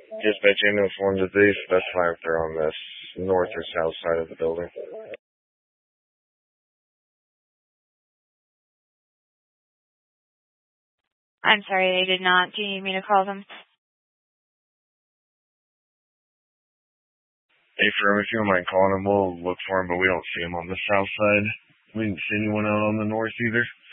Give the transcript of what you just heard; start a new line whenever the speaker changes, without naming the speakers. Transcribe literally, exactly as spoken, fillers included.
Dispatch ambulance one, did they specify if they're on this north or south side of the building?
I'm sorry, they did not. Do you need me to call them?
Hey, firm, if you don't mind calling them, we'll look for them, but we don't see them on the south side. We didn't see anyone out on the north either.